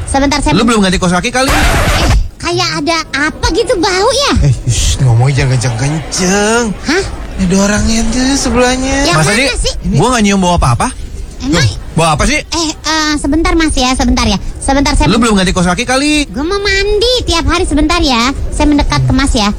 Sebentar saya. Lu belum ganti kaos kaki kali? Kayak ada apa gitu bau ya? Ngomongnya jangan kenceng-kenceng. Hah? Ada orangnya tuh sebelahnya. Yang Masa mana sih? Gua nggak nyium bawa apa-apa. Emang? Bawa apa sih? Sebentar Mas ya, sebentar ya. Sebentar saya. Lu belum ganti kaos kaki kali? Gue mau mandi tiap hari, sebentar ya. Saya mendekat ke Mas ya.